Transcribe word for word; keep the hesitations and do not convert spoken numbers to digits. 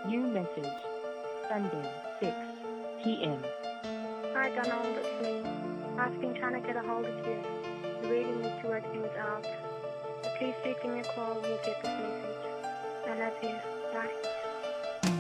New message. Sunday, six p m. Hi Donald, it's me. I've been trying to get a hold of you. I really need to work things out. So please do give me a call when you get this message. I love you. Bye.